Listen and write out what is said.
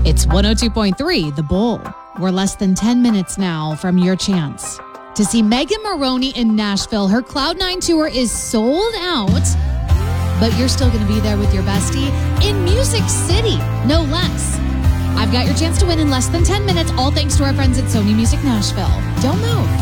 It's 102.3 The Bull. We're less than 10 minutes now from your chance to see Megan Moroney in Nashville. Her Cloud9 tour is sold out, but you're still going to be there with your bestie in Music City, no less. I've got your chance to win in less than 10 minutes, all thanks to our friends at Sony Music Nashville. Don't move.